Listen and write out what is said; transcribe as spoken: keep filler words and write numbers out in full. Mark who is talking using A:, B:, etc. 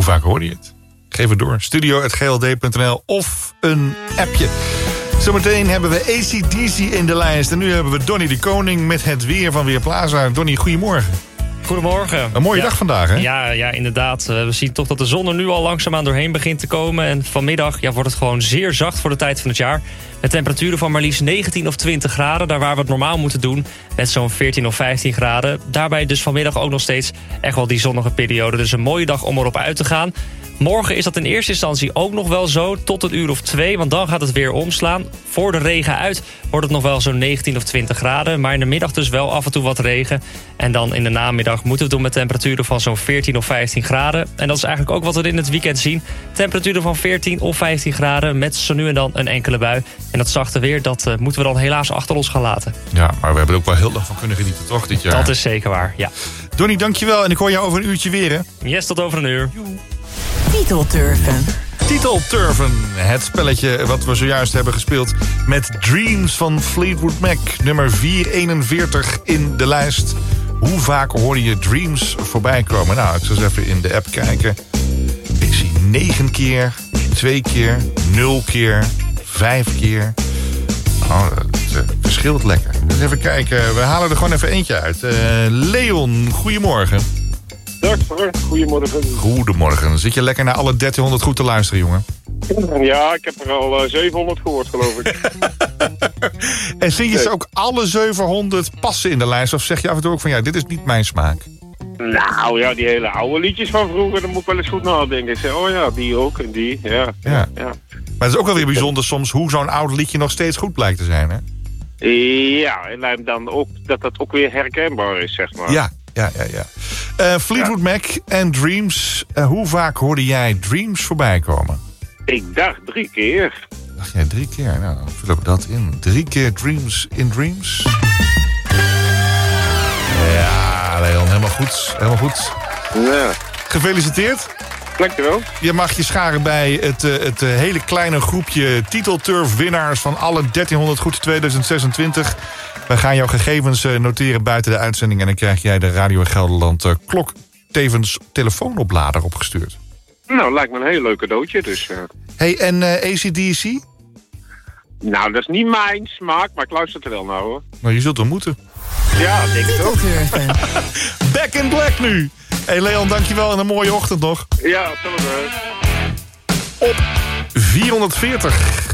A: vaak hoorde je het? Geef het door. studio at g l d punt n l of een appje. Zometeen hebben we A C D C in de lijst. En nu hebben we Donnie de Koning met het weer van Weerplaza. Donnie, goedemorgen.
B: Goedemorgen.
A: Een mooie
B: ja.
A: dag vandaag, hè?
B: Ja, ja, inderdaad. We zien toch dat de zon er nu al langzaamaan doorheen begint te komen. En vanmiddag ja, wordt het gewoon zeer zacht voor de tijd van het jaar. Met temperaturen van maar liefst negentien of twintig graden. Daar waar we het normaal moeten doen. Met zo'n veertien of vijftien graden. Daarbij dus vanmiddag ook nog steeds echt wel die zonnige periode. Dus een mooie dag om erop uit te gaan. Morgen is dat in eerste instantie ook nog wel zo, tot een uur of twee, want dan gaat het weer omslaan. Voor de regen uit wordt het nog wel zo'n negentien of twintig graden, maar in de middag dus wel af en toe wat regen. En dan in de namiddag moeten we het doen met temperaturen van zo'n veertien of vijftien graden. En dat is eigenlijk ook wat we in het weekend zien. Temperaturen van veertien of vijftien graden met zo nu en dan een enkele bui. En dat zachte weer, dat uh, moeten we dan helaas achter ons gaan laten.
A: Ja, maar we hebben er ook wel heel erg van kunnen genieten, toch, dit jaar?
B: Dat is zeker waar, ja.
A: Donnie, dankjewel en ik hoor jou over een uurtje weer, hè?
B: Yes, tot over een uur.
C: Titelturven.
A: Titelturven, het spelletje wat we zojuist hebben gespeeld met Dreams van Fleetwood Mac. Nummer vierhonderdeenenveertig in de lijst. Hoe vaak hoorde je Dreams voorbij komen? Nou, ik zal eens even in de app kijken. Ik zie negen keer, twee keer, nul keer, vijf keer. Oh, het verschilt lekker. Dus even kijken, we halen er gewoon even eentje uit. Uh, Leon, goedemorgen.
D: Dag, goedemorgen.
A: Goedemorgen. Zit je lekker naar alle dertienhonderd goed te luisteren, jongen?
D: Ja, ik heb er al uh, zevenhonderd gehoord, geloof ik.
A: En vind je ze ook alle zevenhonderd passen in de lijst? Of zeg je af en toe ook van, ja, dit is niet mijn smaak?
D: Nou ja, die hele oude liedjes van vroeger, dan moet ik wel eens goed nadenken. Ik zeg, oh ja, die ook en die, ja.
A: Ja.
D: ja. ja.
A: Maar het is ook wel weer bijzonder soms hoe zo'n oud liedje nog steeds goed blijkt te zijn, hè?
D: Ja, en dan ook dat dat ook weer herkenbaar is, zeg maar.
A: Ja, ja, ja, ja. Uh, Fleetwood ja. Mac en Dreams. Uh, hoe vaak hoorde jij Dreams voorbij komen?
D: Ik dacht drie keer.
A: Dacht jij drie keer? Nou, dan vul ik dat in. Drie keer Dreams in Dreams. Ja, Leon, helemaal goed. Helemaal goed.
D: Ja.
A: Gefeliciteerd.
D: Dankjewel.
A: Je mag je scharen bij het, uh, het uh, hele kleine groepje titelturfwinnaars van alle dertienhonderd goed tweeduizend zesentwintig. We gaan jouw gegevens uh, noteren buiten de uitzending en dan krijg jij de Radio Gelderland uh, klok tevens telefoonoplader opgestuurd.
D: Nou, lijkt me een heel leuk cadeautje, dus... Uh...
A: Hey, en uh, A C D C?
D: Nou, dat is niet mijn smaak, maar ik luister er wel naar, hoor.
A: Nou, je zult er moeten.
D: Ja, denk ik ook.
A: Back in Black nu. Hey Leon, dankjewel en een mooie ochtend nog.
D: Ja, hetzelfde.
A: Op vierhonderdveertig.